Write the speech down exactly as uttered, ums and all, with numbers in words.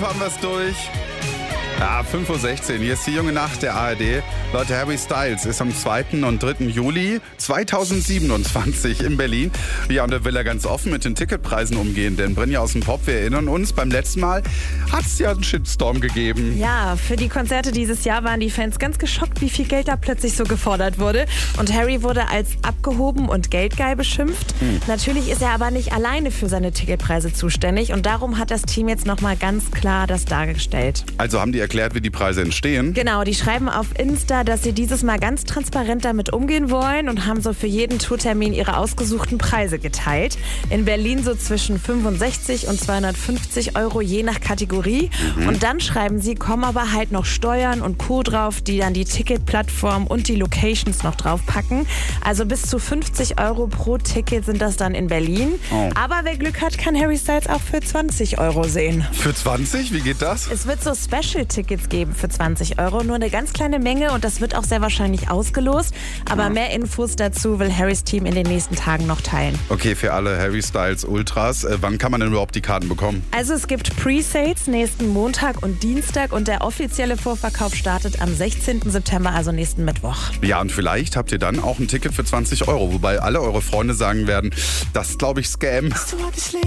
haben wir es durch. Ja, fünf Uhr sechzehn, hier ist die junge Nacht der A R D. Leute, Harry Styles ist am zweiten und dritten Juli zweitausendsiebenundzwanzig in Berlin. Ja, und da will er ganz offen mit den Ticketpreisen umgehen, denn Brinja aus dem Pop, wir erinnern uns, beim letzten Mal hat es ja einen Shitstorm gegeben. Ja, für die Konzerte dieses Jahr waren die Fans ganz geschockt, wie viel Geld da plötzlich so gefordert wurde. Und Harry wurde als abgehoben und geldgeil beschimpft. Hm. Natürlich ist er aber nicht alleine für seine Ticketpreise zuständig und darum hat das Team jetzt nochmal ganz klar das dargestellt. Also haben die erklärt, wie die Preise entstehen? Genau, die schreiben auf Insta, dass sie dieses Mal ganz transparent damit umgehen wollen und haben so für jeden Tourtermin ihre ausgesuchten Preise geteilt. In Berlin so zwischen fünfundsechzig und zweihundertfünfzig Euro je nach Kategorie. Mhm. Und dann schreiben sie, kommen aber halt noch Steuern und Co. drauf, die dann die Ticketplattform und die Locations noch draufpacken. Also bis zu fünfzig Euro pro Ticket sind das dann in Berlin. Oh. Aber wer Glück hat, kann Harry Styles auch für zwanzig Euro sehen. Für zwanzig? Wie geht das? Es wird so Special-Tickets geben für zwanzig Euro. Nur eine ganz kleine Menge und das wird auch sehr wahrscheinlich ausgelost. Aber mehr Infos dazu will Harrys Team in den nächsten Tagen noch teilen. Okay, für alle Harry Styles Ultras, äh, wann kann man denn überhaupt die Karten bekommen? Also es gibt Pre-Sales nächsten Montag und Dienstag und der offizielle Vorverkauf startet am sechzehnten September, also nächsten Mittwoch. Ja, und vielleicht habt ihr dann auch ein Ticket für zwanzig Euro, wobei alle eure Freunde sagen werden, das ist, glaube ich, Scam.